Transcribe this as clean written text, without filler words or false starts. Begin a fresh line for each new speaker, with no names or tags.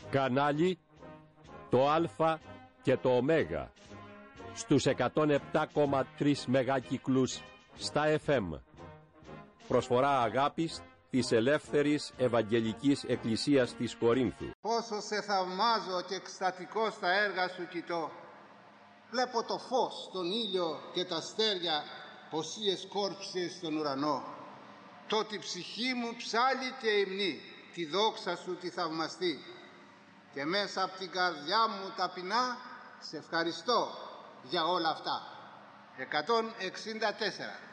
Κανάλι το Α και το Ω στους 107,3 μεγάκυκλους στα FM. Προσφορά αγάπης της Ελεύθερης Ευαγγελικής Εκκλησίας της Κορίνθου.
Πόσο σε θαυμάζω και εκστατικό στα έργα σου κοιτώ. Βλέπω το φως, τον ήλιο και τα αστέρια πως σκόρψες στον ουρανό. Τότε η ψυχή μου ψάλλει και υμνεί τη δόξα σου τη θαυμαστή. Και μέσα από την καρδιά μου ταπεινά σε ευχαριστώ για όλα αυτά. 164